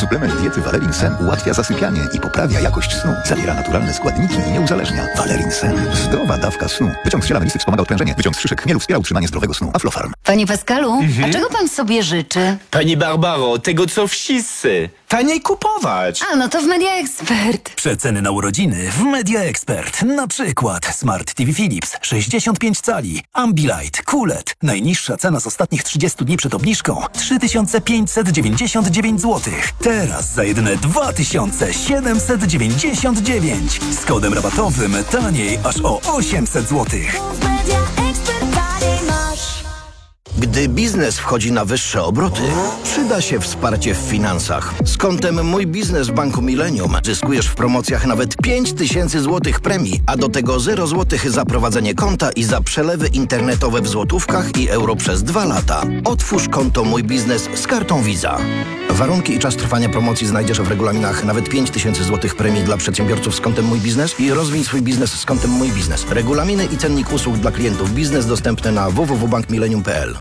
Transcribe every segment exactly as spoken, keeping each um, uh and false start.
Suplement diety Valerin Sen ułatwia zasypianie i poprawia jakość snu. Zawiera naturalne składniki i nie uzależnia. Valerin Sen. Zdrowa dawka snu. Wyciąg z ziela melisy wspomaga odprężenie. Wyciąg z szyszek chmielu wspiera utrzymanie zdrowego snu. Aflofarm. Panie Pascalu, Mhm. a czego pan sobie życzy? Pani Barbaro, tego co wszyscy. Taniej kupować. A, no to w Media Expert. Przeceny na urodziny w Media Expert. Na przykład Smart T V Philips sześćdziesiąt pięć cali, Ambilight, Q L E D. Najniższa cena z ostatnich trzydziestu dni przed obniżką trzy tysiące pięćset dziewięćdziesiąt dziewięć złotych. Teraz za jedyne dwa tysiące siedemset dziewięćdziesiąt dziewięć. Z kodem rabatowym taniej aż o osiemset złotych. Gdy biznes wchodzi na wyższe obroty, przyda się wsparcie w finansach. Z kontem Mój Biznes w Banku Millennium zyskujesz w promocjach nawet pięć tysięcy złotych premii, a do tego zero złotych za prowadzenie konta i za przelewy internetowe w złotówkach i euro przez dwa lata. Otwórz konto Mój Biznes z kartą Visa. Warunki i czas trwania promocji znajdziesz w regulaminach. Nawet pięć tysięcy złotych premii dla przedsiębiorców z kontem Mój Biznes i rozwij swój biznes z kontem Mój Biznes. Regulaminy i cennik usług dla klientów biznes dostępne na w w w kropka bank millennium kropka p l.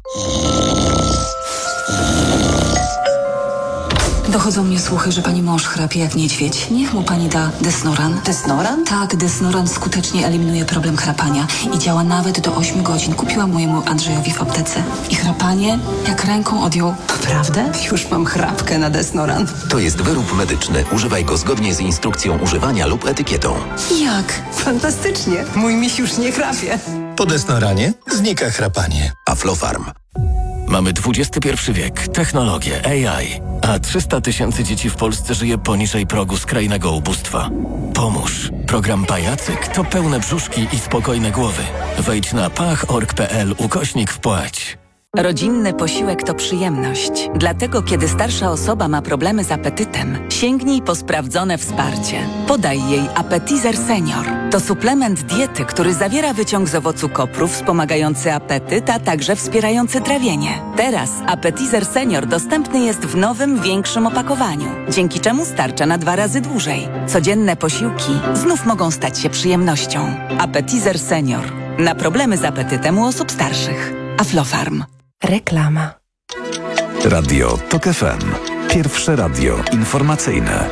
Dochodzą mnie słuchy, że pani mąż chrapie jak niedźwiedź. Niech mu pani da Desnoran. Desnoran? Tak, Desnoran skutecznie eliminuje problem chrapania i działa nawet do ośmiu godzin. Kupiłam mojemu Andrzejowi w aptece. I chrapanie jak ręką odjął. Naprawdę? Już mam chrapkę na Desnoran. To jest wyrób medyczny. Używaj go zgodnie z instrukcją używania lub etykietą. Jak? Fantastycznie. Mój miś już nie chrapie. Po Desnoranie znika chrapanie. Aflofarm. Mamy dwudziesty pierwszy wiek, technologię, A I, a trzysta tysięcy dzieci w Polsce żyje poniżej progu skrajnego ubóstwa. Pomóż. Program Pajacyk to pełne brzuszki i spokojne głowy. Wejdź na pach kropka org kropka p l ukośnik wpłać. Rodzinny posiłek to przyjemność. Dlatego, kiedy starsza osoba ma problemy z apetytem, sięgnij po sprawdzone wsparcie. Podaj jej Appetizer Senior. To suplement diety, który zawiera wyciąg z owocu kopru wspomagający apetyt, a także wspierający trawienie. Teraz Appetizer Senior dostępny jest w nowym, większym opakowaniu, dzięki czemu starcza na dwa razy dłużej. Codzienne posiłki znów mogą stać się przyjemnością. Appetizer Senior. Na problemy z apetytem u osób starszych. Aflofarm. Reklama. Radio Tok F M. Pierwsze radio informacyjne.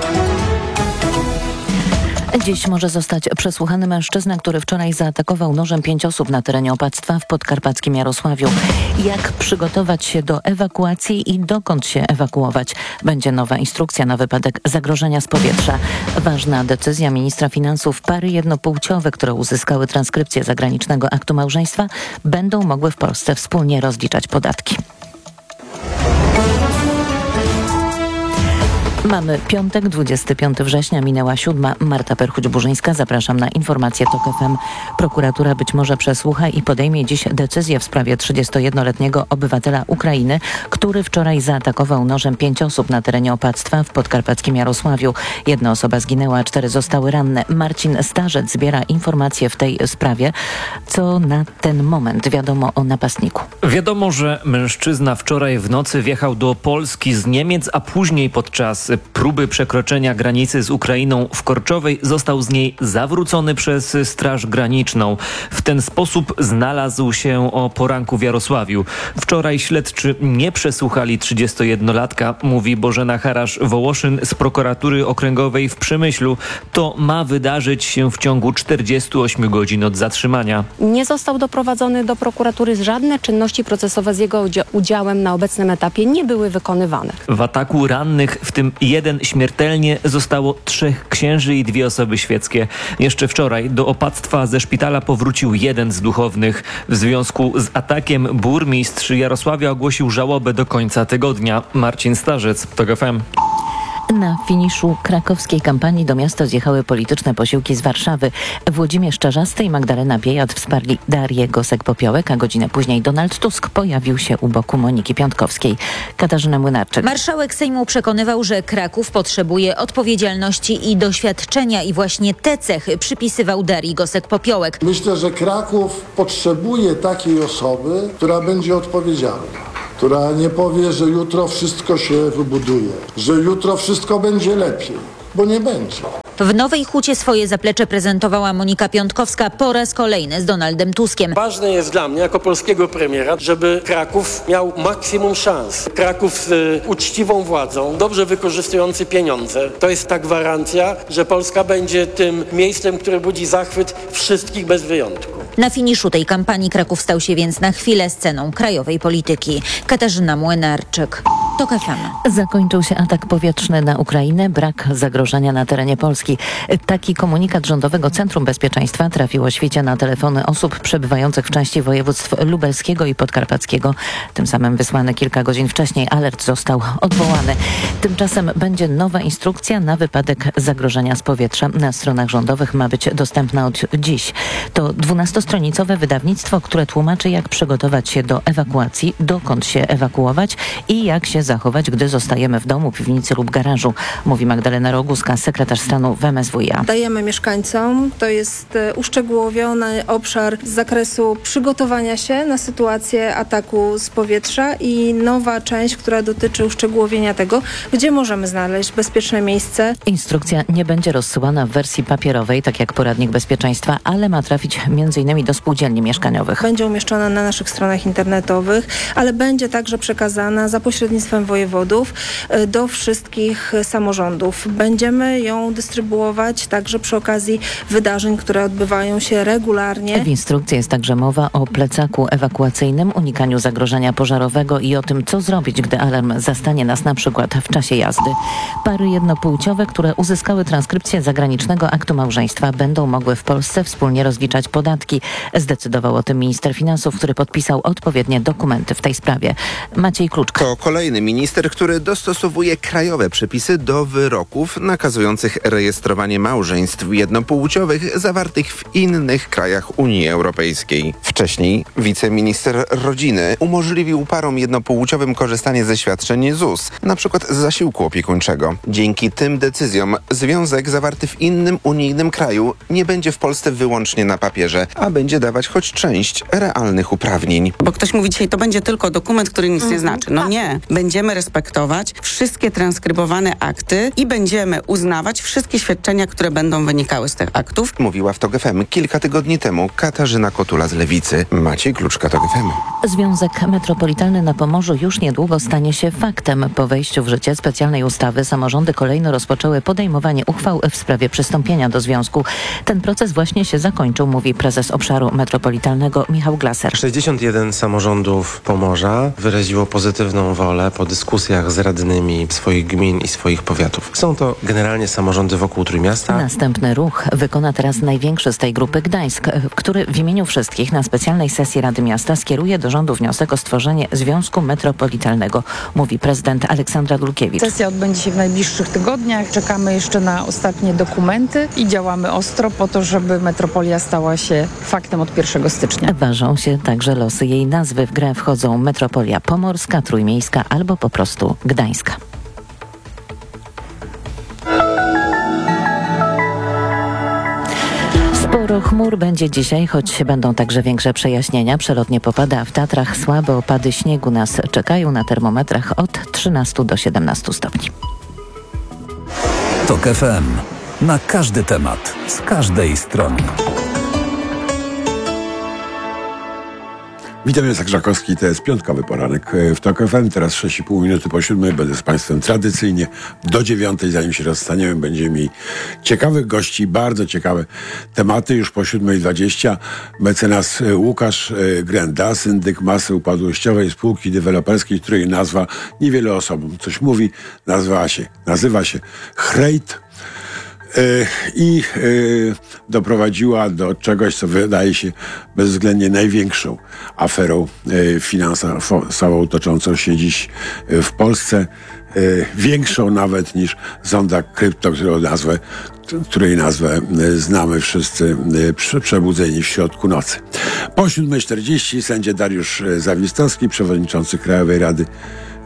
Dziś może zostać przesłuchany mężczyzna, który wczoraj zaatakował nożem pięć osób na terenie opactwa w podkarpackim Jarosławiu. Jak przygotować się do ewakuacji i dokąd się ewakuować? Będzie nowa instrukcja na wypadek zagrożenia z powietrza. Ważna decyzja ministra finansów. Pary jednopłciowe, które uzyskały transkrypcję zagranicznego aktu małżeństwa, będą mogły w Polsce wspólnie rozliczać podatki. Mamy piątek, dwudziestego piątego września, minęła siódma. Marta Perchuć-Burzyńska, zapraszam na informacje Tok F M. Prokuratura być może przesłucha i podejmie dziś decyzję w sprawie trzydziestojednoletniego obywatela Ukrainy, który wczoraj zaatakował nożem pięć osób na terenie opactwa w podkarpackim Jarosławiu. Jedna osoba zginęła, a cztery zostały ranne. Marcin Starzec zbiera informacje w tej sprawie. Co na ten moment wiadomo o napastniku? Wiadomo, że mężczyzna wczoraj w nocy wjechał do Polski z Niemiec, a później podczas próby przekroczenia granicy z Ukrainą w Korczowej został z niej zawrócony przez Straż Graniczną. W ten sposób znalazł się o poranku w Jarosławiu. Wczoraj śledczy nie przesłuchali trzydziestojednolatka, mówi Bożena Harasz-Wołoszyn z prokuratury okręgowej w Przemyślu. To ma wydarzyć się w ciągu czterdziestu ośmiu godzin od zatrzymania. Nie został doprowadzony do prokuratury. Żadne czynności procesowe z jego udziałem na obecnym etapie nie były wykonywane. W ataku rannych, w tym jeden śmiertelnie, zostało trzech księży i dwie osoby świeckie. Jeszcze wczoraj do opactwa ze szpitala powrócił jeden z duchownych. W związku z atakiem burmistrz Jarosławia ogłosił żałobę do końca tygodnia. Marcin Starzec, Tok F M. Na finiszu krakowskiej kampanii do miasta zjechały polityczne posiłki z Warszawy. Włodzimierz Czarzasty i Magdalena Biejat wsparli Darię Gosek-Popiołek, a godzinę później Donald Tusk pojawił się u boku Moniki Piątkowskiej. Katarzyna Młynarczyk. Marszałek Sejmu przekonywał, że Kraków potrzebuje odpowiedzialności i doświadczenia i właśnie te cechy przypisywał Darii Gosek-Popiołek. Myślę, że Kraków potrzebuje takiej osoby, która będzie odpowiedzialna, która nie powie, że jutro wszystko się wybuduje, że jutro wszystko będzie lepiej, bo nie będzie. W Nowej Hucie swoje zaplecze prezentowała Monika Piątkowska po raz kolejny z Donaldem Tuskiem. Ważne jest dla mnie jako polskiego premiera, żeby Kraków miał maksimum szans. Kraków z y, uczciwą władzą, dobrze wykorzystujący pieniądze. To jest ta gwarancja, że Polska będzie tym miejscem, które budzi zachwyt wszystkich bez wyjątku. Na finiszu tej kampanii Kraków stał się więc na chwilę sceną krajowej polityki. Katarzyna Młynarczyk, TOK F M. Zakończył się atak powietrzny na Ukrainę, brak zagrożenia na terenie Polski. Taki komunikat Rządowego Centrum Bezpieczeństwa trafił o świcie na telefony osób przebywających w części województw lubelskiego i podkarpackiego. Tym samym wysłany kilka godzin wcześniej alert został odwołany. Tymczasem będzie nowa instrukcja na wypadek zagrożenia z powietrza. Na stronach rządowych ma być dostępna od dziś. To dwunastostronicowe wydawnictwo, które tłumaczy, jak przygotować się do ewakuacji, dokąd się ewakuować i jak się zachować, gdy zostajemy w domu, piwnicy lub garażu, mówi Magdalena Roguska, sekretarz stanu w M S W i A. Dajemy mieszkańcom, to jest uszczegółowiony obszar z zakresu przygotowania się na sytuację ataku z powietrza i nowa część, która dotyczy uszczegółowienia tego, gdzie możemy znaleźć bezpieczne miejsce. Instrukcja nie będzie rozsyłana w wersji papierowej, tak jak poradnik bezpieczeństwa, ale ma trafić między innymi do spółdzielni mieszkaniowych. Będzie umieszczona na naszych stronach internetowych, ale będzie także przekazana za pośrednictwem wojewodów do wszystkich samorządów. Będziemy ją dystrybuować także przy okazji wydarzeń, które odbywają się regularnie. W instrukcji jest także mowa o plecaku ewakuacyjnym, unikaniu zagrożenia pożarowego i o tym, co zrobić, gdy alarm zastanie nas na przykład w czasie jazdy. Pary jednopłciowe, które uzyskały transkrypcję zagranicznego aktu małżeństwa, będą mogły w Polsce wspólnie rozliczać podatki. Zdecydował o tym minister finansów, który podpisał odpowiednie dokumenty w tej sprawie. Maciej Kluczka. To kolejny minister, który dostosowuje krajowe przepisy do wyroków nakazujących rejestrowanie małżeństw jednopłciowych zawartych w innych krajach Unii Europejskiej. Wcześniej wiceminister rodziny umożliwił parom jednopłciowym korzystanie ze świadczeń Z U S, na przykład z zasiłku opiekuńczego. Dzięki tym decyzjom związek zawarty w innym unijnym kraju nie będzie w Polsce wyłącznie na papierze, a będzie dawać choć część realnych uprawnień. Bo ktoś mówi dzisiaj, to będzie tylko dokument, który nic nie znaczy. No nie. Będziemy respektować wszystkie transkrybowane akty i będziemy uznawać wszystkie świadczenia, które będą wynikały z tych aktów. Mówiła w TOK F M kilka tygodni temu Katarzyna Kotula z Lewicy. Maciej Kluczka, TOK F M. Związek Metropolitalny na Pomorzu już niedługo stanie się faktem. Po wejściu w życie specjalnej ustawy samorządy kolejno rozpoczęły podejmowanie uchwał w sprawie przystąpienia do związku. Ten proces właśnie się zakończył, mówi prezes obszaru metropolitalnego Michał Glaser. sześćdziesiąt jeden samorządów Pomorza wyraziło pozytywną wolę po dyskusjach z radnymi swoich gmin i swoich powiatów. Są to generalnie samorządy wokół Trójmiasta. Następny ruch wykona teraz największy z tej grupy Gdańsk, który w imieniu wszystkich na specjalnej sesji Rady Miasta skieruje do rządu wniosek o stworzenie Związku Metropolitalnego, mówi prezydent Aleksandra Dulkiewicz. Sesja odbędzie się w najbliższych tygodniach. Czekamy jeszcze na ostatnie dokumenty i działamy ostro po to, żeby metropolia stała się faktem od pierwszego stycznia. Ważą się także losy jej nazwy. W grę wchodzą Metropolia Pomorska, Trójmiejska albo po prostu Gdańska. Sporo chmur będzie dzisiaj, choć będą także większe przejaśnienia. Przelotnie popada w Tatrach. Słabe opady śniegu nas czekają, na termometrach od trzynastu do siedemnastu stopni. TOK F M. Na każdy temat, z każdej strony. Witam, Jacek Żakowski, to jest piątkowy poranek w TOK F M. Teraz sześć i pół minuty po siódmej. Będę z Państwem tradycyjnie do dziewiątej, zanim się rozstaniemy. Będziemy mieli ciekawych gości, bardzo ciekawe tematy. Już po siódmej dwadzieścia mecenas Łukasz Grenda, syndyk masy upadłościowej spółki deweloperskiej, której nazwa niewiele osobom coś mówi. Nazwała się, nazywa się Chrejt. I doprowadziła do czegoś, co wydaje się bezwzględnie największą aferą finansową toczącą się dziś w Polsce. Większą nawet niż zonda krypto, którą nazwę, której nazwę znamy wszyscy przebudzeni w środku nocy. Po siódmej czterdzieści sędzia Dariusz Zawistowski, przewodniczący Krajowej Rady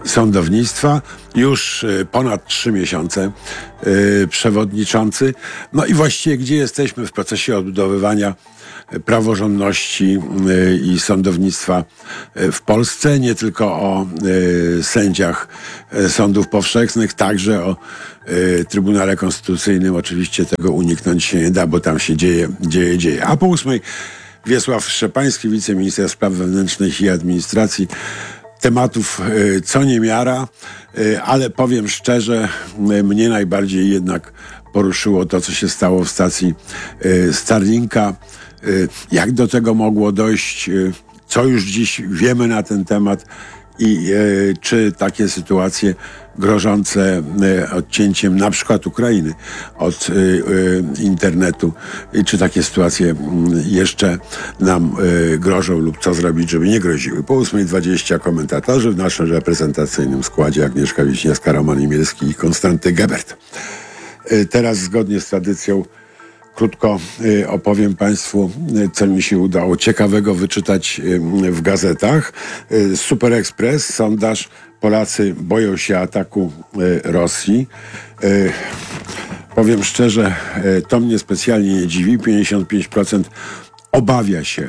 sądownictwa, już y, ponad trzy miesiące y, przewodniczący. No i właściwie gdzie jesteśmy w procesie odbudowywania praworządności y, i sądownictwa y, w Polsce, nie tylko o y, sędziach y, sądów powszechnych, także o y, Trybunale Konstytucyjnym. Oczywiście tego uniknąć się nie da, bo tam się dzieje, dzieje, dzieje. A po ósmej Wiesław Szczepański, wiceminister spraw wewnętrznych i administracji. Tematów y, co niemiara, y, ale powiem szczerze, y, mnie najbardziej jednak poruszyło to, co się stało w stacji y, Starlinka. Y, jak do tego mogło dojść, y, co już dziś wiemy na ten temat i y, czy takie sytuacje grożące y, odcięciem na przykład Ukrainy od y, y, internetu, y, czy takie sytuacje y, jeszcze nam y, grożą lub co zrobić, żeby nie groziły. Po ósmej dwadzieścia komentatorzy w naszym reprezentacyjnym składzie: Agnieszka Wiśniewska, Roman Imielski i Konstanty Gebert. Y, teraz zgodnie z tradycją krótko y, opowiem Państwu, y, co mi się udało ciekawego wyczytać y, w gazetach. Y, Super Express, sondaż: Polacy boją się ataku y, Rosji. Y, powiem szczerze, y, to mnie specjalnie nie dziwi. pięćdziesiąt pięć procent obawia się,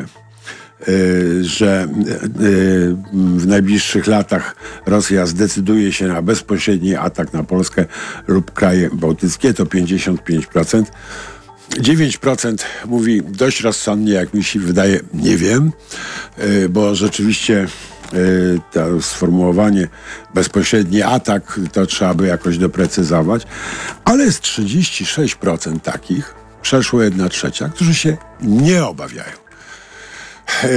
y, że y, w najbliższych latach Rosja zdecyduje się na bezpośredni atak na Polskę lub kraje bałtyckie. To pięćdziesiąt pięć procent. dziewięć procent mówi dość rozsądnie, jak mi się wydaje, nie wiem, yy, bo rzeczywiście yy, to sformułowanie bezpośredni atak to trzeba by jakoś doprecyzować, ale jest trzydzieści sześć procent takich, przeszło jedna trzecia, którzy się nie obawiają. Yy,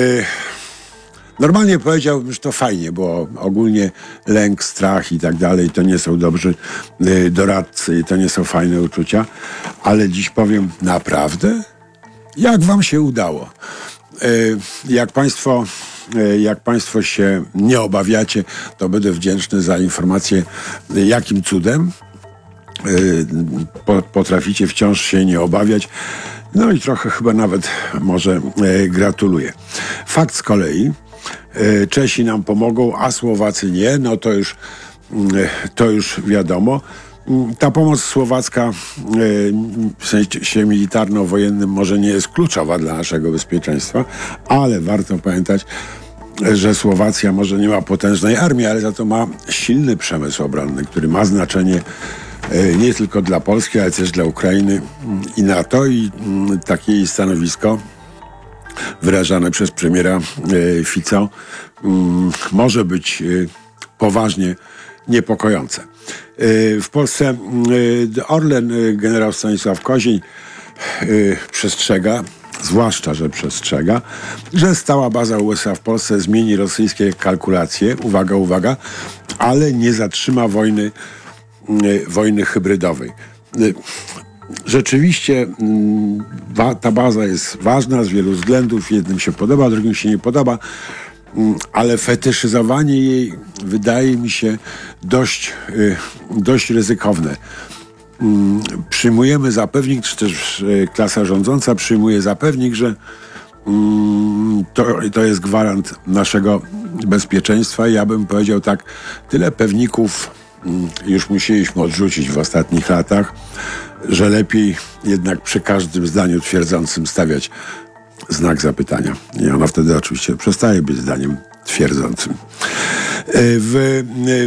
Normalnie powiedziałbym, że to fajnie, bo ogólnie lęk, strach i tak dalej to nie są dobrzy y, doradcy i to nie są fajne uczucia, ale dziś powiem naprawdę, jak wam się udało. Y, jak państwo, y, jak państwo się nie obawiacie, to będę wdzięczny za informację, y, jakim cudem y, po, potraficie wciąż się nie obawiać. No i trochę chyba nawet może y, gratuluję. Fakt z kolei: Czesi nam pomogą, a Słowacy nie, no to już, to już wiadomo. Ta pomoc słowacka w sensie militarno-wojennym może nie jest kluczowa dla naszego bezpieczeństwa, ale warto pamiętać, że Słowacja może nie ma potężnej armii, ale za to ma silny przemysł obronny, który ma znaczenie nie tylko dla Polski, ale też dla Ukrainy i NATO, i takie stanowisko wyrażane przez premiera e, Fico m, może być e, poważnie niepokojące. E, w Polsce e, Orlen, e, generał Stanisław Kozień e, przestrzega, zwłaszcza, że przestrzega, że stała baza U S A w Polsce zmieni rosyjskie kalkulacje, uwaga, uwaga, ale nie zatrzyma wojny, e, wojny hybrydowej. E, Rzeczywiście ta baza jest ważna z wielu względów. Jednym się podoba, drugim się nie podoba, ale fetyszyzowanie jej wydaje mi się dość, dość ryzykowne. Przyjmujemy za pewnik, czy też klasa rządząca przyjmuje za pewnik, że to, to jest gwarant naszego bezpieczeństwa. Ja bym powiedział tak, tyle pewników już musieliśmy odrzucić w ostatnich latach, że lepiej jednak przy każdym zdaniu twierdzącym stawiać znak zapytania. I ona wtedy oczywiście przestaje być zdaniem twierdzącym. W,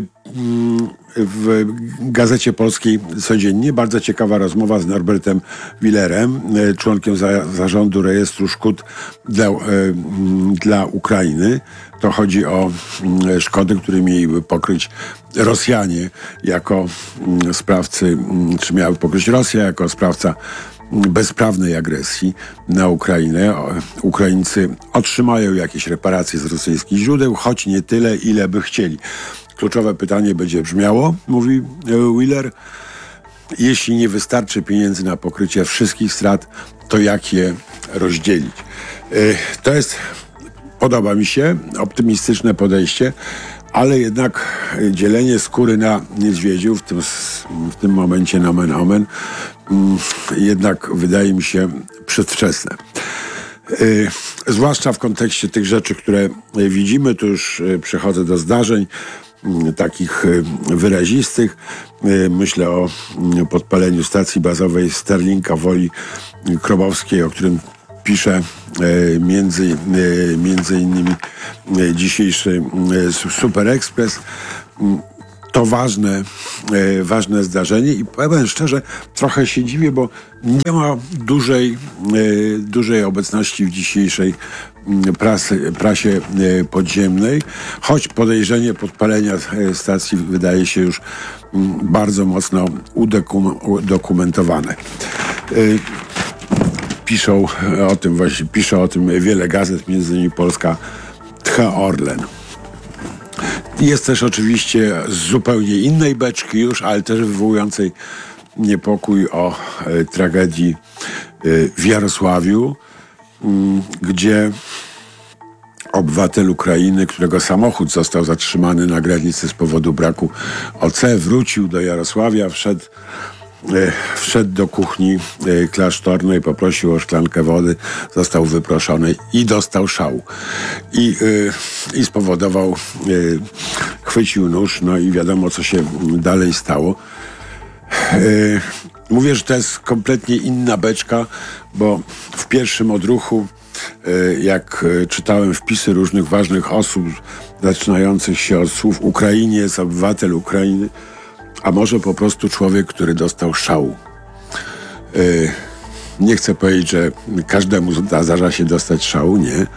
w Gazecie Polskiej codziennie bardzo ciekawa rozmowa z Norbertem Willerem, członkiem za, zarządu rejestru szkód dla, dla Ukrainy. To chodzi o szkody, które mieliby pokryć Rosjanie jako sprawcy, czy miały pokryć Rosja jako sprawca bezprawnej agresji na Ukrainę. Ukraińcy otrzymają jakieś reparacje z rosyjskich źródeł, choć nie tyle, ile by chcieli. Kluczowe pytanie będzie brzmiało, mówi Wheeler: jeśli nie wystarczy pieniędzy na pokrycie wszystkich strat, to jak je rozdzielić? To jest, podoba mi się, optymistyczne podejście, ale jednak dzielenie skóry na niedźwiedziów, w tym, w tym momencie nomen omen, jednak wydaje mi się przedwczesne. Yy, zwłaszcza w kontekście tych rzeczy, które widzimy, tu już przechodzę do zdarzeń. takich wyrazistych. Myślę o podpaleniu stacji bazowej Sterlinka Woli Krobowskiej, o którym pisze między, między innymi dzisiejszy Super Express. To ważne, ważne zdarzenie i powiem szczerze, trochę się dziwię, bo nie ma dużej, dużej obecności w dzisiejszej prasy, prasie podziemnej, choć podejrzenie podpalenia stacji wydaje się już bardzo mocno udokumentowane. Piszą o tym właśnie, pisze o tym wiele gazet, między innymi Polska Tcha Orlen. Jest też oczywiście z zupełnie innej beczki już, ale też wywołującej niepokój o e, tragedii e, w Jarosławiu, m, gdzie obywatel Ukrainy, którego samochód został zatrzymany na granicy z powodu braku O C, wrócił do Jarosławia, wszedł Wszedł do kuchni klasztornej, poprosił o szklankę wody, został wyproszony i dostał szału. I, i spowodował, chwycił nóż, no i wiadomo, co się dalej stało. Mówię, że to jest kompletnie inna beczka, bo w pierwszym odruchu, jak czytałem wpisy różnych ważnych osób, zaczynających się od słów Ukrainiec, obywatel Ukrainy, a może po prostu człowiek, który dostał szału. Yy, nie chcę powiedzieć, że każdemu zdarza się dostać szału, nie. Yy,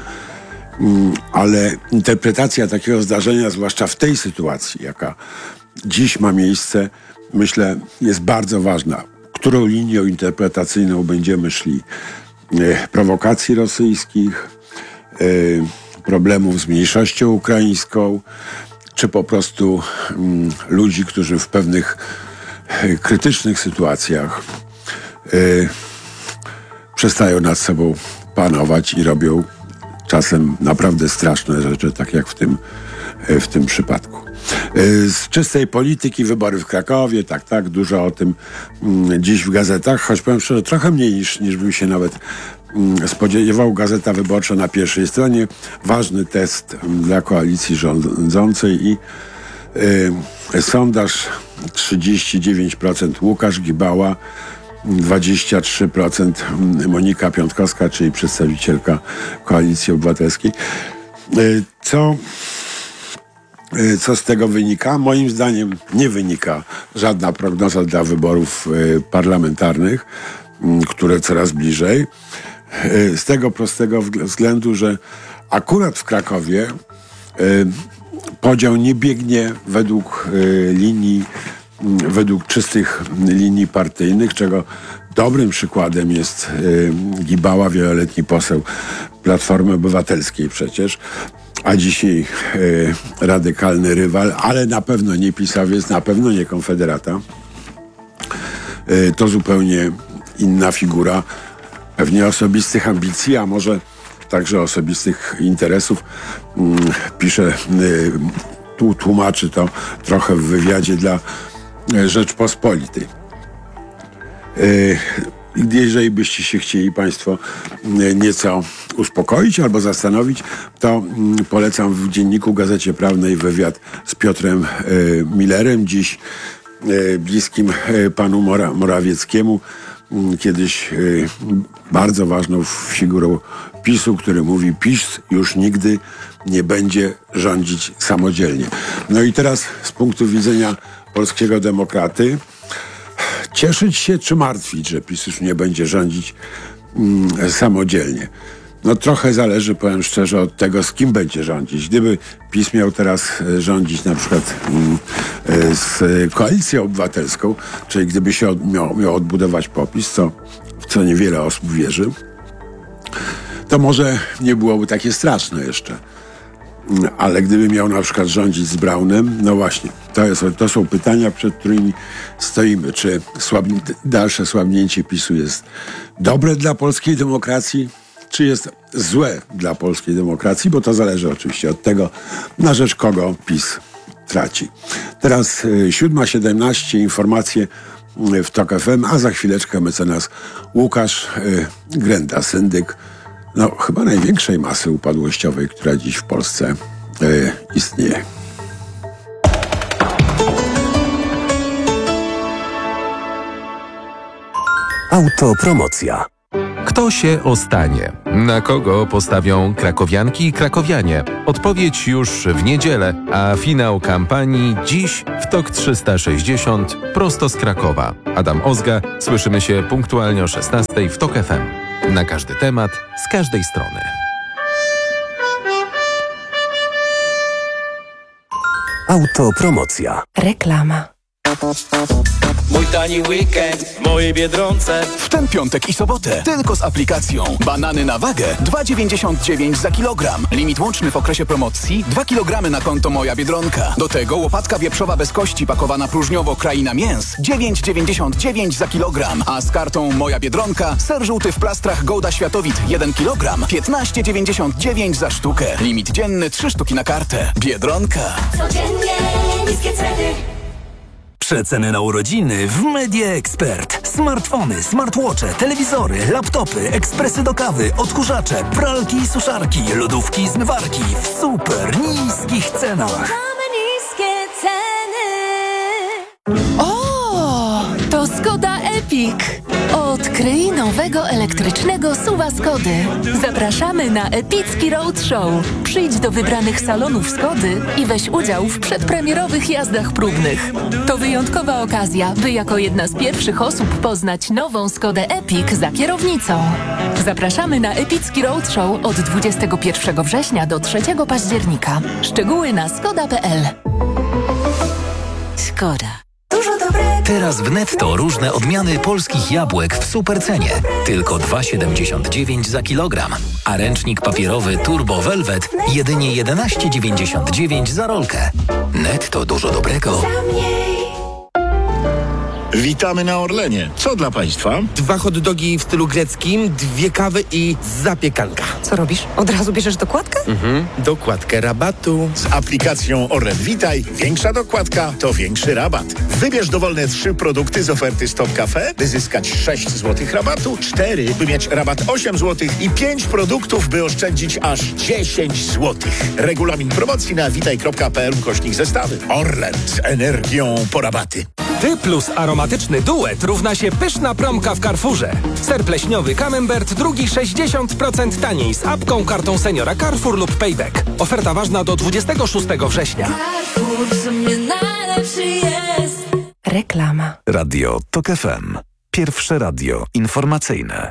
ale interpretacja takiego zdarzenia, zwłaszcza w tej sytuacji, jaka dziś ma miejsce, myślę, jest bardzo ważna. Którą linią interpretacyjną będziemy szli? Yy, prowokacji rosyjskich, yy, problemów z mniejszością ukraińską, czy po prostu mm, ludzi, którzy w pewnych y, krytycznych sytuacjach y, przestają nad sobą panować i robią czasem naprawdę straszne rzeczy, tak jak w tym, y, w tym przypadku. Y, z czystej polityki, wybory w Krakowie, tak, tak, dużo o tym y, dziś w gazetach, choć powiem szczerze, trochę mniej niż, niż bym się nawet spodziewał. Gazeta Wyborcza na pierwszej stronie. Ważny test dla koalicji rządzącej i y, sondaż trzydzieści dziewięć procent Łukasz Gibała, dwadzieścia trzy procent Monika Piątkowska, czyli przedstawicielka Koalicji Obywatelskiej. Y, co, y, co z tego wynika? Moim zdaniem nie wynika żadna prognoza dla wyborów y, parlamentarnych, y, które coraz bliżej. Z tego prostego względu, że akurat w Krakowie y, podział nie biegnie według y, linii, y, według czystych linii partyjnych, czego dobrym przykładem jest y, Gibała, wieloletni poseł Platformy Obywatelskiej przecież, a dzisiaj y, radykalny rywal, ale na pewno nie pisowiec, na pewno nie konfederata. Y, to zupełnie inna figura, pewnie osobistych ambicji, a może także osobistych interesów. Pisze, tu tłumaczy to trochę w wywiadzie dla Rzeczpospolitej. Jeżeli byście się chcieli Państwo nieco uspokoić albo zastanowić, to polecam w Dzienniku Gazecie Prawnej wywiad z Piotrem Millerem, dziś bliskim panu Mora- Morawieckiemu, kiedyś y, bardzo ważną figurą PiSu, który mówi: PiS już nigdy nie będzie rządzić samodzielnie. No i teraz z punktu widzenia polskiego demokraty, cieszyć się czy martwić, że PiS już nie będzie rządzić mm, samodzielnie? No trochę zależy, powiem szczerze, od tego, z kim będzie rządzić. Gdyby PiS miał teraz rządzić na przykład mm, z Koalicją Obywatelską, czyli gdyby się od, miał, miał odbudować popis, co, w co niewiele osób wierzy, to może nie byłoby takie straszne jeszcze. Ale gdyby miał na przykład rządzić z Braunem, no właśnie, to, jest, to są pytania, przed którymi stoimy. Czy słabnie, dalsze słabnięcie PiSu jest dobre dla polskiej demokracji, czy jest złe dla polskiej demokracji, bo to zależy oczywiście od tego, na rzecz kogo PiS traci. Teraz y, siódma siedemnaście, informacje y, w TOK F M, a za chwileczkę mecenas Łukasz y, Grenda, syndyk no chyba największej masy upadłościowej, która dziś w Polsce y, istnieje. Autopromocja. Kto się ostanie? Na kogo postawią krakowianki i krakowianie? Odpowiedź już w niedzielę, a finał kampanii dziś w Tok trzysta sześćdziesiąt prosto z Krakowa. Adam Ozga, słyszymy się punktualnie o szesnastej w Tok F M. Na każdy temat, z każdej strony. Autopromocja. Reklama. Mój tani weekend w mojej Biedronce. W ten piątek i sobotę tylko z aplikacją. Banany na wagę dwa dziewięćdziesiąt dziewięć za kilogram. Limit łączny w okresie promocji dwa kilogramy na konto Moja Biedronka. Do tego łopatka wieprzowa bez kości pakowana próżniowo Kraina Mięs dziewięć dziewięćdziesiąt dziewięć za kilogram. A z kartą Moja Biedronka ser żółty w plastrach Gouda Światowit jeden kilogram piętnaście dziewięćdziesiąt dziewięć za sztukę. Limit dzienny trzy sztuki na kartę. Biedronka. Codziennie niskie ceny. Przeceny na urodziny w Media Expert. Smartfony, smartwatche, telewizory, laptopy, ekspresy do kawy, odkurzacze, pralki i suszarki, lodówki i zmywarki w super niskich cenach. Mamy niskie ceny. O, to Skoda Epic. Odkryj nowego elektrycznego suwa Skody. Zapraszamy na epicki roadshow. Przyjdź do wybranych salonów Skody i weź udział w przedpremierowych jazdach próbnych. To wyjątkowa okazja, by jako jedna z pierwszych osób poznać nową Skodę Epic za kierownicą. Zapraszamy na epicki roadshow od dwudziestego pierwszego września do trzeciego października. Szczegóły na skoda kropka p l. Skoda. Dużo dobrego. Teraz w Netto różne odmiany polskich jabłek w supercenie. Tylko dwa siedemdziesiąt dziewięć za kilogram. A ręcznik papierowy Turbo Velvet jedynie jedenaście dziewięćdziesiąt dziewięć za rolkę. Netto dużo dobrego. Witamy na Orlenie. Co dla Państwa? Dwa hot dogi w stylu greckim, dwie kawy i zapiekanka. Co robisz? Od razu bierzesz dokładkę? Mhm. Dokładkę rabatu. Z aplikacją Orlen Witaj większa dokładka to większy rabat. Wybierz dowolne trzy produkty z oferty Stop Cafe, by zyskać sześć złotych rabatu, cztery, by mieć rabat osiem złotych i pięć produktów, by oszczędzić aż dziesięć złotych. Regulamin promocji na witaj kropka p l ukośnik zestawy. Orlen z energią po rabaty. Ty plus aromatyczny duet równa się pyszna promka w Carrefourze. Ser pleśniowy Camembert drugi sześćdziesiąt procent taniej z apką, kartą seniora Carrefour lub Payback. Oferta ważna do dwudziestego szóstego września. Carrefour w sumie najlepszy jest. Reklama. Radio Tok F M. Pierwsze radio informacyjne.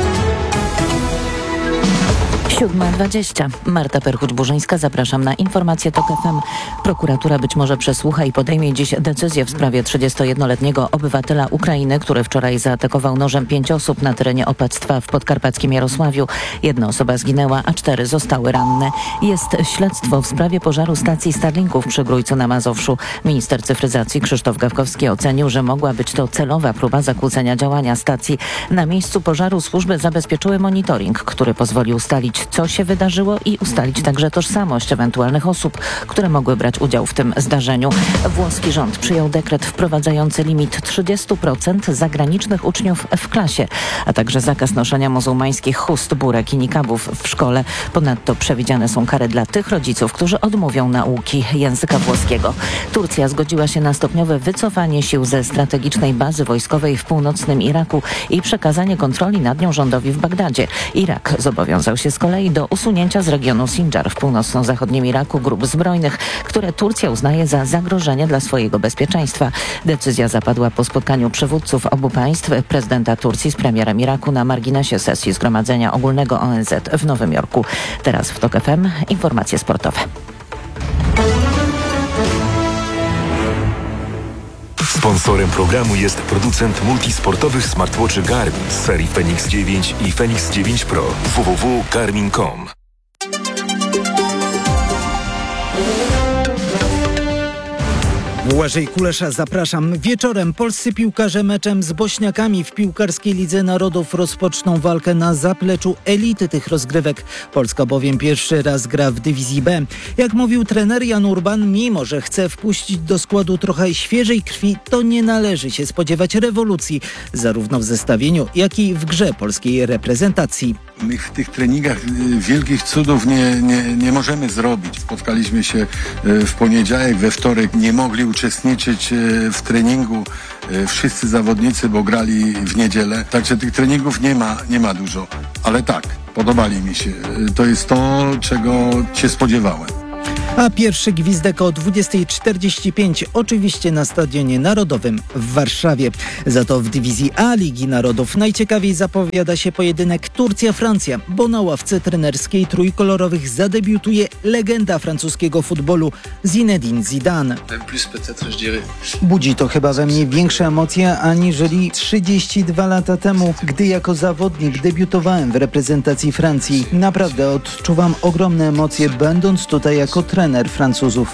siódma dwadzieścia. Marta Perchuć-Burzyńska, zapraszam na informację Tok F M. Prokuratura być może przesłucha i podejmie dziś decyzję w sprawie trzydziestojednoletniego obywatela Ukrainy, który wczoraj zaatakował nożem pięć osób na terenie opactwa w podkarpackim Jarosławiu. Jedna osoba zginęła, a cztery zostały ranne. Jest śledztwo w sprawie pożaru stacji Starlinków przy Grójcu na Mazowszu. Minister cyfryzacji Krzysztof Gawkowski ocenił, że mogła być to celowa próba zakłócenia działania stacji. Na miejscu pożaru służby zabezpieczyły monitoring, który pozwolił ustalić, co się wydarzyło i ustalić także tożsamość ewentualnych osób, które mogły brać udział w tym zdarzeniu. Włoski rząd przyjął dekret wprowadzający limit trzydzieści procent zagranicznych uczniów w klasie, a także zakaz noszenia muzułmańskich chust, burek i nikabów w szkole. Ponadto przewidziane są kary dla tych rodziców, którzy odmówią nauki języka włoskiego. Turcja zgodziła się na stopniowe wycofanie sił ze strategicznej bazy wojskowej w północnym Iraku i przekazanie kontroli nad nią rządowi w Bagdadzie. Irak zobowiązał się z kolei do usunięcia z regionu Sindżar w północno-zachodnim Iraku grup zbrojnych, które Turcja uznaje za zagrożenie dla swojego bezpieczeństwa. Decyzja zapadła po spotkaniu przywódców obu państw, prezydenta Turcji z premierem Iraku na marginesie sesji Zgromadzenia Ogólnego O N Z w Nowym Jorku. Teraz w Tok F M informacje sportowe. Sponsorem programu jest producent multisportowych smartwatchy Garmin z serii Fenix dziewięć i Fenix dziewięć Pro. w w w kropka garmin kropka com. Błażej Kulesza, zapraszam. Wieczorem polscy piłkarze meczem z Bośniakami w piłkarskiej Lidze Narodów rozpoczną walkę na zapleczu elity tych rozgrywek. Polska bowiem pierwszy raz gra w dywizji B. Jak mówił trener Jan Urban, mimo że chce wpuścić do składu trochę świeżej krwi, to nie należy się spodziewać rewolucji, zarówno w zestawieniu, jak i w grze polskiej reprezentacji. My w tych treningach wielkich cudów nie, nie, nie możemy zrobić. Spotkaliśmy się w poniedziałek, we wtorek nie mogli uczestniczyć w treningu wszyscy zawodnicy, bo grali w niedzielę. Także tych treningów nie ma, nie ma dużo. Ale tak, podobali mi się. To jest to, czego się spodziewałem. A pierwszy gwizdek o dwudziestej czterdzieści pięć oczywiście na Stadionie Narodowym w Warszawie. Za to w dywizji A Ligi Narodów najciekawiej zapowiada się pojedynek Turcja-Francja, bo na ławce trenerskiej trójkolorowych zadebiutuje legenda francuskiego futbolu Zinedine Zidane. Budzi to chyba we mnie większe emocje aniżeli trzydzieści dwa lata temu, gdy jako zawodnik debiutowałem w reprezentacji Francji. Naprawdę odczuwam ogromne emocje, będąc tutaj jako trener Francuzów.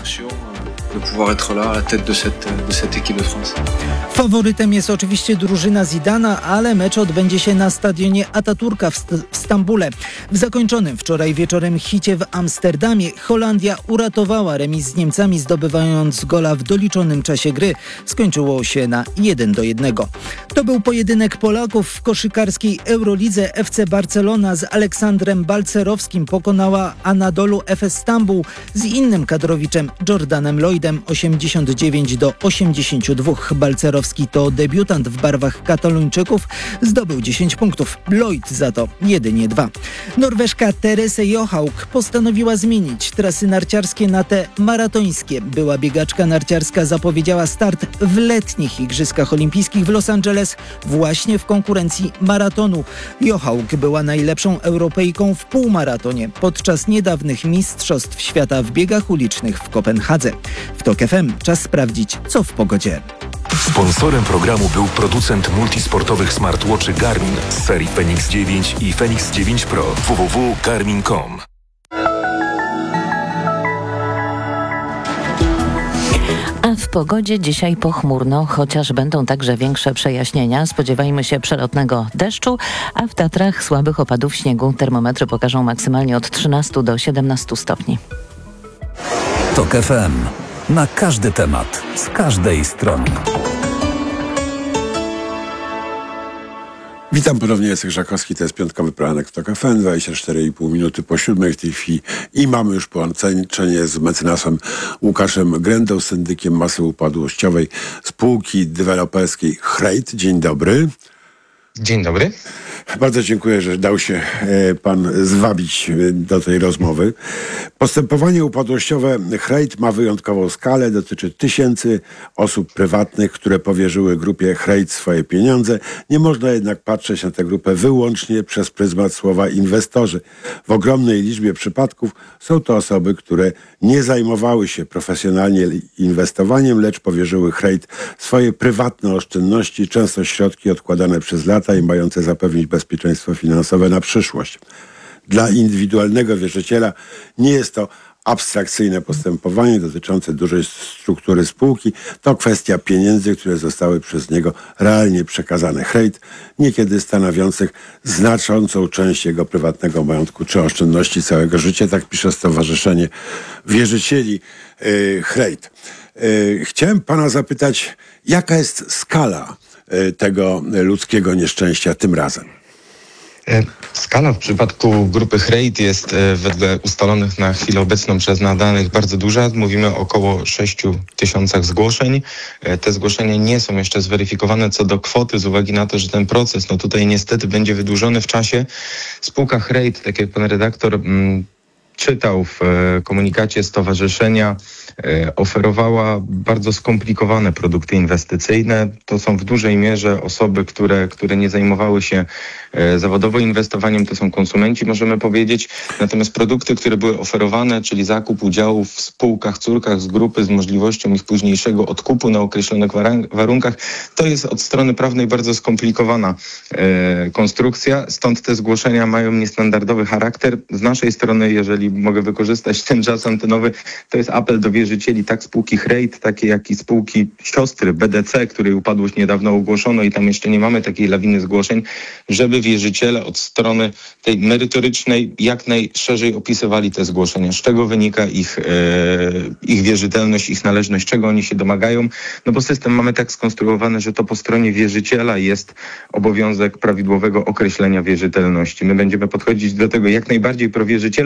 Faworytem jest oczywiście drużyna Zidana, ale mecz odbędzie się na stadionie Ataturka w, St- w Stambule. W zakończonym wczoraj wieczorem hicie w Amsterdamie Holandia uratowała remis z Niemcami, zdobywając gola w doliczonym czasie gry. Skończyło się na jeden do jednego. To był pojedynek Polaków w koszykarskiej Eurolidze. F C Barcelona z Aleksandrem Balcerowskim pokonała Anadolu Efes Stambuł z innym kadrowiczem Jordanem Lloydem osiemdziesiąt dziewięć do osiemdziesięciu dwóch. Balcerowski to debiutant w barwach Katalończyków, zdobył dziesięć punktów. Lloyd za to jedynie dwa. Norweżka Therese Johaug postanowiła zmienić trasy narciarskie na te maratońskie. Była biegaczka narciarska zapowiedziała start w letnich Igrzyskach Olimpijskich w Los Angeles właśnie w konkurencji maratonu. Johaug była najlepszą Europejką w półmaratonie podczas niedawnych Mistrzostw Świata w biegach ulicznych w Kopenhadze. W TOK F M czas sprawdzić, co w pogodzie. Sponsorem programu był producent multisportowych smartwatchy Garmin z serii Fenix dziewięć i Fenix dziewięć Pro. w w w kropka garmin kropka com. A w pogodzie dzisiaj pochmurno, chociaż będą także większe przejaśnienia. Spodziewajmy się przelotnego deszczu, a w Tatrach słabych opadów śniegu. Termometry pokażą maksymalnie od trzynastu do siedemnastu stopni. TOK F M. Na każdy temat, z każdej strony. Witam ponownie, Jacek Żakowski, to jest piątkowy poranek w TOK F M, dwadzieścia cztery i pół minuty po siódmej w tej chwili i mamy już połączenie z mecenasem Łukaszem Grędą, syndykiem masy upadłościowej spółki deweloperskiej Chrejt. Dzień dobry. Dzień dobry. Bardzo dziękuję, że dał się e, pan zwabić do tej rozmowy. Postępowanie upadłościowe Chrejt ma wyjątkową skalę. Dotyczy tysięcy osób prywatnych, które powierzyły grupie Chrejt swoje pieniądze. Nie można jednak patrzeć na tę grupę wyłącznie przez pryzmat słowa inwestorzy. W ogromnej liczbie przypadków są to osoby, które nie zajmowały się profesjonalnie inwestowaniem, lecz powierzyły Chrejt swoje prywatne oszczędności, często środki odkładane przez lata i mające zapewnić bezpieczeństwo finansowe na przyszłość. Dla indywidualnego wierzyciela nie jest to abstrakcyjne postępowanie dotyczące dużej struktury spółki. To kwestia pieniędzy, które zostały przez niego realnie przekazane Chrejt, niekiedy stanowiących znaczącą część jego prywatnego majątku czy oszczędności całego życia. Tak pisze Stowarzyszenie Wierzycieli yy, Chrejt. Yy, chciałem pana zapytać, jaka jest skala yy, tego ludzkiego nieszczęścia tym razem? Skala w przypadku grupy Chrejt jest wedle ustalonych na chwilę obecną przez nas danych bardzo duża. Mówimy o około sześciu tysiącach zgłoszeń. Te zgłoszenia nie są jeszcze zweryfikowane co do kwoty z uwagi na to, że ten proces no tutaj niestety będzie wydłużony w czasie. Spółka Chrejt, tak jak pan redaktor mm, czytał w e, komunikacie stowarzyszenia, e, oferowała bardzo skomplikowane produkty inwestycyjne. To są w dużej mierze osoby, które, które nie zajmowały się e, zawodowo inwestowaniem, to są konsumenci, możemy powiedzieć. Natomiast produkty, które były oferowane, czyli zakup udziałów w spółkach, córkach z grupy z możliwością ich późniejszego odkupu na określonych warunkach, to jest od strony prawnej bardzo skomplikowana e, konstrukcja. Stąd te zgłoszenia mają niestandardowy charakter. Z naszej strony, jeżeli mogę wykorzystać ten czas antenowy, to jest apel do wierzycieli, tak spółki Chrejt, takie jak i spółki siostry B D C, której upadłość niedawno ogłoszono i tam jeszcze nie mamy takiej lawiny zgłoszeń, żeby wierzyciele od strony tej merytorycznej jak najszerzej opisywali te zgłoszenia, z czego wynika ich, e, ich wierzytelność, ich należność, czego oni się domagają, no bo system mamy tak skonstruowany, że to po stronie wierzyciela jest obowiązek prawidłowego określenia wierzytelności. My będziemy podchodzić do tego jak najbardziej prowierzycielsko,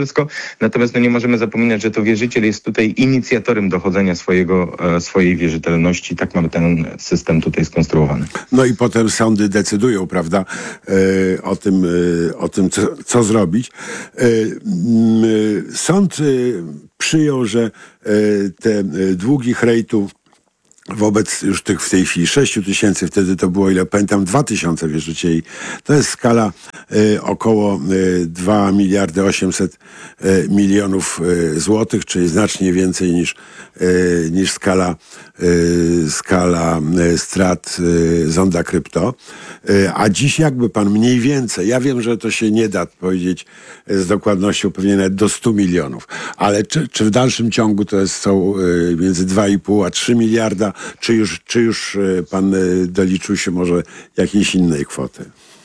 Natomiast no nie możemy zapominać, że to wierzyciel jest tutaj inicjatorem dochodzenia swojego, swojej wierzytelności. Tak mamy ten system tutaj skonstruowany. No i potem sądy decydują, prawda, e, o tym, e, o tym co, co zrobić. E, m, sąd e, przyjął, że e, te e, długi Hrejtów wobec już tych w tej chwili sześciu tysięcy, wtedy to było, ile pamiętam, dwa tysiące wierzycieli. To jest skala y, około y, dwa miliardy osiemset y, milionów y, złotych, czyli znacznie więcej niż, y, niż skala, y, skala y, strat y, Zonda Krypto. Y, a dziś jakby pan mniej więcej, ja wiem, że to się nie da powiedzieć z dokładnością pewnie nawet do stu milionów, ale czy, czy w dalszym ciągu to jest, są y, między dwa i pół a trzy miliarda, czy już, czy już pan doliczył się może jakiejś innej kwoty?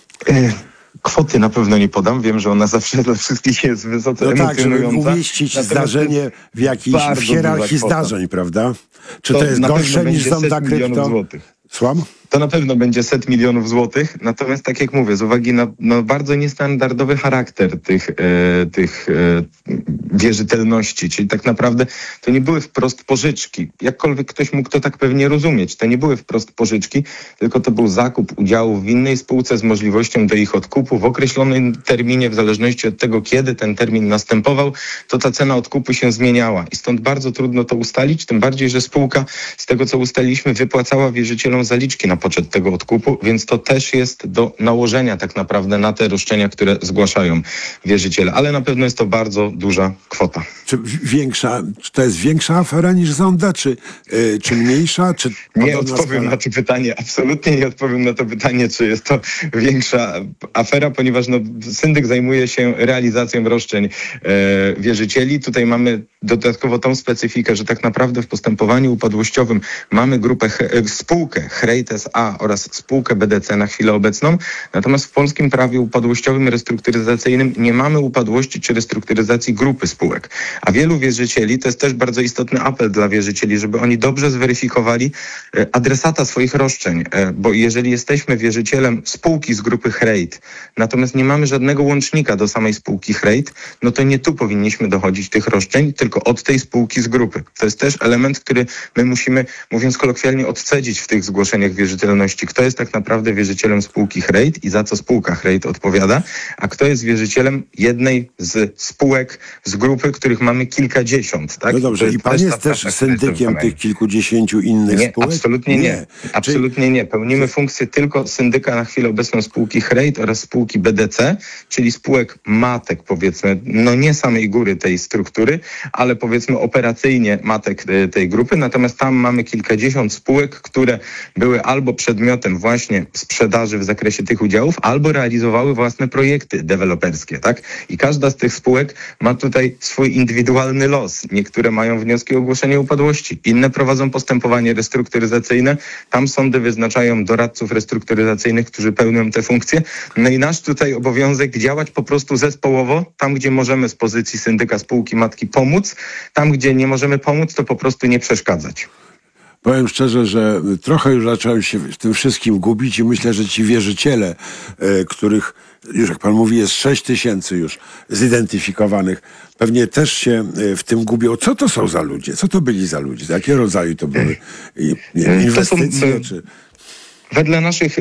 Kwoty na pewno nie podam. Wiem, że ona zawsze dla wszystkich jest wysoce no emocjonująca. Tak, żeby umieścić zdarzenie w jakiejś w hierarchii zdarzeń, prawda? Czy to, to jest gorsze niż Zonda Krypto? Słucham? To na pewno będzie set milionów złotych, natomiast tak jak mówię, z uwagi na, na bardzo niestandardowy charakter tych, e, tych e, wierzytelności, czyli tak naprawdę to nie były wprost pożyczki. Jakkolwiek ktoś mógł to tak pewnie rozumieć, to nie były wprost pożyczki, tylko to był zakup udziałów w innej spółce z możliwością do ich odkupu w określonym terminie, w zależności od tego, kiedy ten termin następował, to ta cena odkupu się zmieniała i stąd bardzo trudno to ustalić, tym bardziej, że spółka, z tego co ustaliliśmy, wypłacała wierzycielom zaliczki na poczet tego odkupu, więc to też jest do nałożenia tak naprawdę na te roszczenia, które zgłaszają wierzyciele. Ale na pewno jest to bardzo duża kwota. Czy większa, czy to jest większa afera niż Zonda, czy, yy, czy mniejsza? Czy nie odpowiem skala? na to pytanie. Absolutnie nie odpowiem na to pytanie, czy jest to większa afera, ponieważ no, syndyk zajmuje się realizacją roszczeń e, wierzycieli. Tutaj mamy dodatkowo tą specyfikę, że tak naprawdę w postępowaniu upadłościowym mamy grupę, e, spółkę Hrejt S A oraz spółkę B D C na chwilę obecną. Natomiast w polskim prawie upadłościowym i restrukturyzacyjnym nie mamy upadłości czy restrukturyzacji grupy spółek. A wielu wierzycieli, to jest też bardzo istotny apel dla wierzycieli, żeby oni dobrze zweryfikowali adresata swoich roszczeń, bo jeżeli jesteśmy wierzycielem spółki z grupy Hrejt, natomiast nie mamy żadnego łącznika do samej spółki Hrejt, no to nie tu powinniśmy dochodzić tych roszczeń, tylko od tej spółki z grupy. To jest też element, który my musimy, mówiąc kolokwialnie, odcedzić w tych zgłoszeniach wierzytelności. Kto jest tak naprawdę wierzycielem spółki Hrejt i za co spółka Hrejt odpowiada, a kto jest wierzycielem jednej z spółek z grupy, których mamy kilkadziesiąt. Tak? No dobrze, i pan jest też syndykiem tych kilkudziesięciu innych nie, spółek? Absolutnie nie. nie. Absolutnie czyli... nie. Pełnimy funkcję tylko syndyka na chwilę obecną spółki Hrejt oraz spółki B D C, czyli spółek matek, powiedzmy, no nie samej góry tej struktury, ale powiedzmy operacyjnie matek tej grupy. Natomiast tam mamy kilkadziesiąt spółek, które były albo przedmiotem właśnie sprzedaży w zakresie tych udziałów, albo realizowały własne projekty deweloperskie, tak? I każda z tych spółek ma tutaj swój indywidualny los. Niektóre mają wnioski o ogłoszenie upadłości, inne prowadzą postępowanie restrukturyzacyjne. Tam sądy wyznaczają doradców restrukturyzacyjnych, którzy pełnią te funkcje. No i nasz tutaj obowiązek działać po prostu zespołowo, tam gdzie możemy z pozycji syndyka spółki matki pomóc, tam gdzie nie możemy pomóc, to po prostu nie przeszkadzać. Powiem szczerze, że trochę już zacząłem się w tym wszystkim gubić i myślę, że ci wierzyciele, e, których już jak pan mówi jest sześć tysięcy już zidentyfikowanych, pewnie też się w tym gubią. Co to są za ludzie? Co to byli za ludzie? Jakie rodzaju to były nie, inwestycje? To są, czy... Wedle naszych y,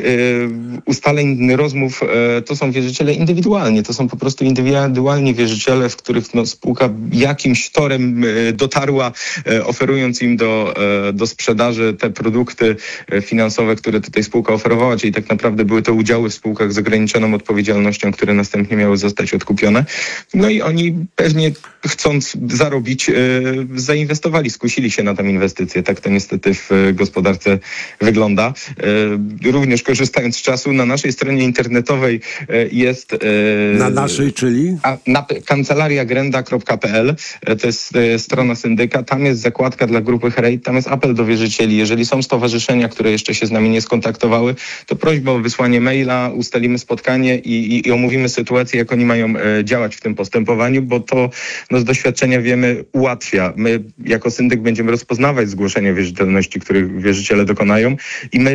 ustaleń, rozmów, y, to są wierzyciele indywidualnie. To są po prostu indywidualni wierzyciele, w których no, spółka jakimś torem y, dotarła, y, oferując im do, y, do sprzedaży te produkty y, finansowe, które tutaj spółka oferowała, czyli tak naprawdę były to udziały w spółkach z ograniczoną odpowiedzialnością, które następnie miały zostać odkupione. No i oni pewnie chcąc zarobić, y, zainwestowali, skusili się na tę inwestycję. Tak to niestety w y, gospodarce wygląda. Y, Również korzystając z czasu, na naszej stronie internetowej jest... E, na naszej, czyli? A, na, kancelaria grenda kropka p l, to jest e, strona syndyka, tam jest zakładka dla grupy Hrejt, tam jest apel do wierzycieli. Jeżeli są stowarzyszenia, które jeszcze się z nami nie skontaktowały, to prośba o wysłanie maila, ustalimy spotkanie i, i, i omówimy sytuację, jak oni mają e, działać w tym postępowaniu, bo to no, z doświadczenia wiemy, ułatwia. My jako syndyk będziemy rozpoznawać zgłoszenia wierzytelności, których wierzyciele dokonają i merytorycznie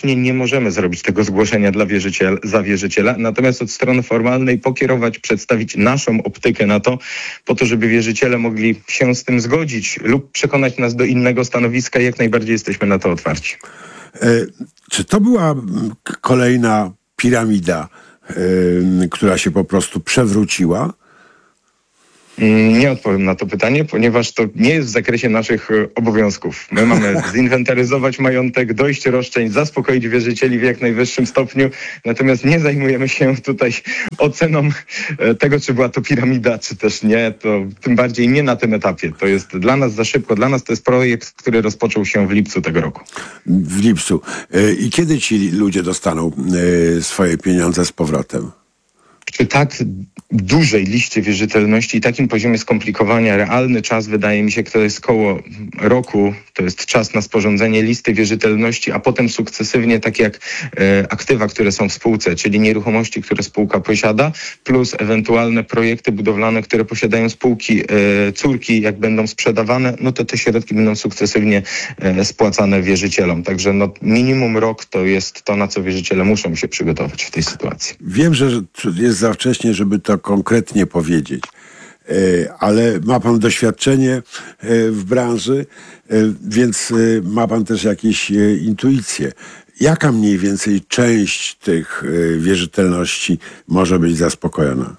prawnie nie możemy zrobić tego zgłoszenia dla wierzyciela, za wierzyciela, natomiast od strony formalnej pokierować, przedstawić naszą optykę na to, po to, żeby wierzyciele mogli się z tym zgodzić lub przekonać nas do innego stanowiska, jak najbardziej jesteśmy na to otwarci. E, czy to była kolejna piramida, e, która się po prostu przewróciła? Nie odpowiem na to pytanie, ponieważ to nie jest w zakresie naszych obowiązków. My mamy zinwentaryzować majątek, dojść roszczeń, zaspokoić wierzycieli w jak najwyższym stopniu, natomiast nie zajmujemy się tutaj oceną tego, czy była to piramida, czy też nie. To tym bardziej nie na tym etapie. To jest dla nas za szybko. Dla nas to jest projekt, który rozpoczął się w lipcu tego roku. W lipcu. I kiedy ci ludzie dostaną swoje pieniądze z powrotem? Przy tak dużej liście wierzytelności i takim poziomie skomplikowania realny czas, wydaje mi się, to jest koło roku, to jest czas na sporządzenie listy wierzytelności, a potem sukcesywnie, tak jak e, aktywa, które są w spółce, czyli nieruchomości, które spółka posiada, plus ewentualne projekty budowlane, które posiadają spółki e, córki, jak będą sprzedawane, no to te środki będą sukcesywnie e, spłacane wierzycielom. Także no, minimum rok to jest to, na co wierzyciele muszą się przygotować w tej sytuacji. Wiem, że jest za wcześnie, żeby to konkretnie powiedzieć, ale ma pan doświadczenie w branży, więc ma pan też jakieś intuicje. Jaka mniej więcej część tych wierzytelności może być zaspokojona?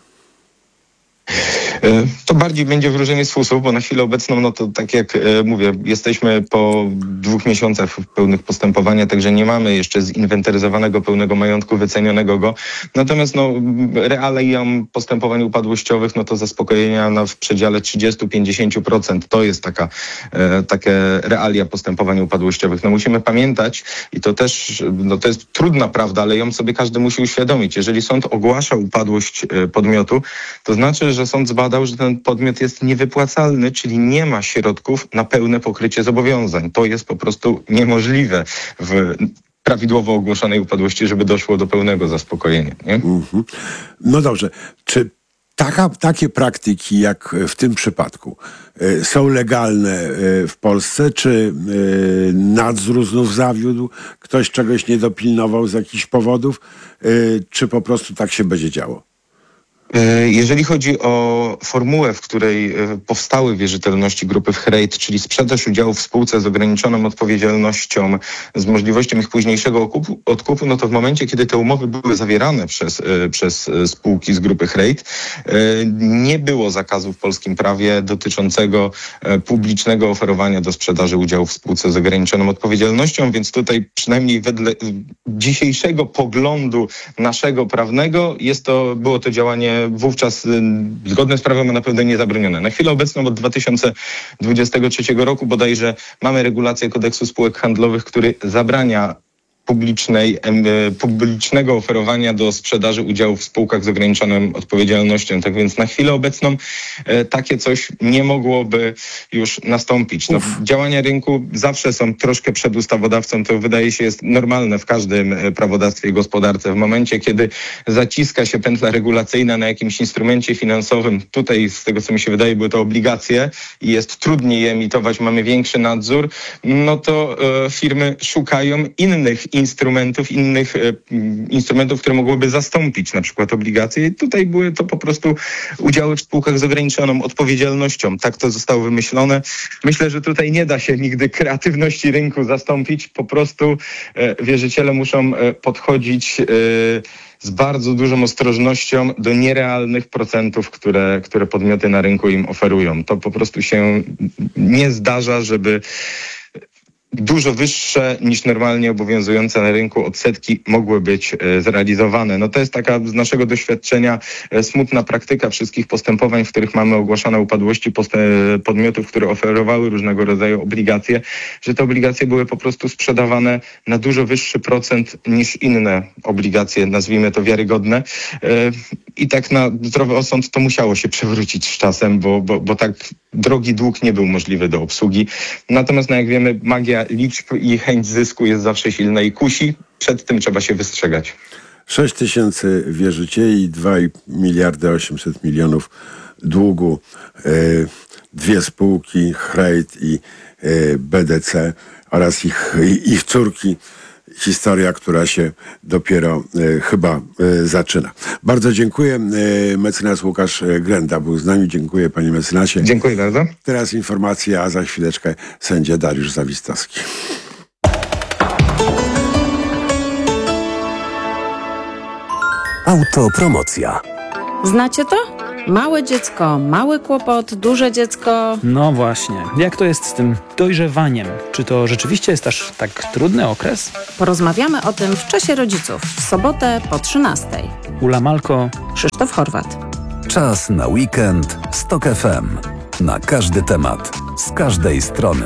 To bardziej będzie wróżenie z fusów, bo na chwilę obecną, no to tak jak e, mówię, jesteśmy po dwóch miesiącach pełnych postępowania, także nie mamy jeszcze zinwentaryzowanego pełnego majątku, wycenionego go. Natomiast no, realią postępowań upadłościowych, no to zaspokojenia no, w przedziale trzydzieści do pięćdziesięciu procent. To jest taka, e, takie realia postępowań upadłościowych. No musimy pamiętać i to też, no to jest trudna prawda, ale ją sobie każdy musi uświadomić. Jeżeli sąd ogłasza upadłość e, podmiotu, to znaczy, że sąd zbadał, że ten podmiot jest niewypłacalny, czyli nie ma środków na pełne pokrycie zobowiązań. To jest po prostu niemożliwe w prawidłowo ogłoszonej upadłości, żeby doszło do pełnego zaspokojenia. Nie? Mm-hmm. No dobrze. Czy taka, takie praktyki, jak w tym przypadku, y, są legalne y, w Polsce? Czy y, nadzór znów zawiódł? Ktoś czegoś nie dopilnował z jakichś powodów? Y, czy po prostu tak się będzie działo? Jeżeli chodzi o formułę, w której powstały wierzytelności grupy Hrejt, czyli sprzedaż udziałów w spółce z ograniczoną odpowiedzialnością, z możliwością ich późniejszego odkupu, odkupu, no to w momencie, kiedy te umowy były zawierane przez, przez spółki z grupy Hrejt, nie było zakazu w polskim prawie dotyczącego publicznego oferowania do sprzedaży udziałów w spółce z ograniczoną odpowiedzialnością, więc tutaj przynajmniej wedle dzisiejszego poglądu naszego prawnego jest to, było to działanie wówczas zgodne z prawem, a na pewno niezabronione. Na chwilę obecną od dwa tysiące dwudziestego trzeciego roku bodajże mamy regulację kodeksu spółek handlowych, który zabrania publicznej, publicznego oferowania do sprzedaży udziałów w spółkach z ograniczoną odpowiedzialnością. Tak więc na chwilę obecną e, takie coś nie mogłoby już nastąpić. No, działania rynku zawsze są troszkę przed ustawodawcą. To wydaje się jest normalne w każdym prawodawstwie i gospodarce. W momencie, kiedy zaciska się pętla regulacyjna na jakimś instrumencie finansowym, tutaj z tego co mi się wydaje były to obligacje i jest trudniej je emitować, mamy większy nadzór, no to e, firmy szukają innych instrumentów, innych e, instrumentów, które mogłyby zastąpić na przykład obligacje. I tutaj były to po prostu udziały w spółkach z ograniczoną odpowiedzialnością. Tak to zostało wymyślone. Myślę, że tutaj nie da się nigdy kreatywności rynku zastąpić. Po prostu e, wierzyciele muszą e, podchodzić e, z bardzo dużą ostrożnością do nierealnych procentów, które, które podmioty na rynku im oferują. To po prostu się nie zdarza, żeby dużo wyższe niż normalnie obowiązujące na rynku odsetki mogły być e, zrealizowane. No to jest taka z naszego doświadczenia e, smutna praktyka wszystkich postępowań, w których mamy ogłaszane upadłości post- podmiotów, które oferowały różnego rodzaju obligacje, że te obligacje były po prostu sprzedawane na dużo wyższy procent niż inne obligacje, nazwijmy to wiarygodne. E, I tak na zdrowy osąd to musiało się przewrócić z czasem, bo, bo, bo tak drogi dług nie był możliwy do obsługi. Natomiast, no jak wiemy, magia liczb i chęć zysku jest zawsze silna i kusi. Przed tym trzeba się wystrzegać. sześć tysięcy wierzycieli, dwa miliardy osiemset milionów długu, e, dwie spółki, Hrejt i e, B D C oraz ich, ich córki. historia, która się dopiero e, chyba e, zaczyna. Bardzo dziękuję. E, mecenas Łukasz Grenda był z nami. Dziękuję, panie mecenasie. Dziękuję bardzo. Teraz informacja, a za chwileczkę sędzia Dariusz Zawistowski. Autopromocja. Znacie to? Małe dziecko, mały kłopot, duże dziecko. No właśnie. Jak to jest z tym dojrzewaniem? Czy to rzeczywiście jest aż tak trudny okres? Porozmawiamy o tym w Czasie Rodziców. W sobotę po trzynastej. Ula Malko, Krzysztof Horwat. Czas na weekend z Tok F M. Na każdy temat, z każdej strony.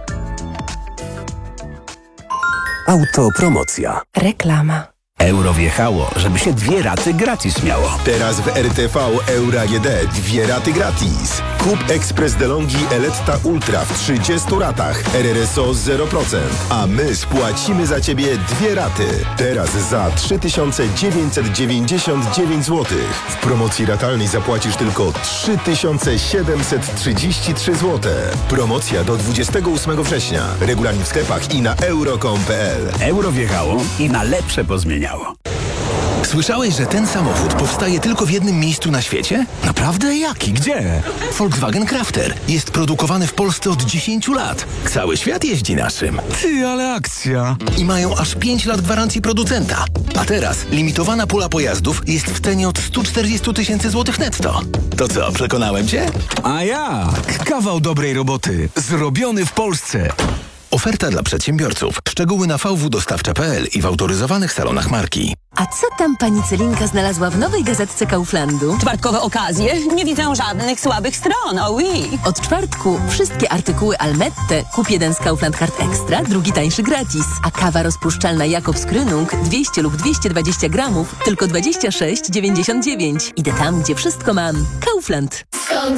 Autopromocja. Reklama. Euro wjechało, żeby się dwie raty gratis miało. Teraz w R T V Euro A G D dwie raty gratis. Kup Express DeLonghi Eletta Ultra w trzydziestu ratach. R R S O zero procent. A my spłacimy za Ciebie dwie raty. Teraz za trzy tysiące dziewięćset dziewięćdziesiąt dziewięć złotych. W promocji ratalnej zapłacisz tylko trzy tysiące siedemset trzydzieści trzy złote. Promocja do dwudziestego ósmego września. Regulamin w sklepach i na euro kropka com kropka p l. Euro wjechało i na lepsze pozmieniało. Słyszałeś, że ten samochód powstaje tylko w jednym miejscu na świecie? Naprawdę? Jaki? Gdzie? Volkswagen Crafter. Jest produkowany w Polsce od dziesięciu lat. Cały świat jeździ naszym. Ty, ale akcja. I mają aż pięć lat gwarancji producenta. A teraz limitowana pula pojazdów jest w cenie od stu czterdziestu tysięcy złotych netto. To co, przekonałem cię? A jak? Kawał dobrej roboty. Zrobiony w Polsce. Oferta dla przedsiębiorców. Szczegóły na v w dostawcza kropka p l i w autoryzowanych salonach marki. A co tam pani Celinka znalazła w nowej gazetce Kauflandu? Czwartkowe okazje? Nie widzę żadnych słabych stron, oh oui. Od czwartku wszystkie artykuły Almette. Kup jeden z Kaufland Card Extra, drugi tańszy gratis. A kawa rozpuszczalna Jakobs Krönung dwieście lub dwieście dwadzieścia gramów tylko dwadzieścia sześć dziewięćdziesiąt dziewięć. Idę tam, gdzie wszystko mam. Kaufland.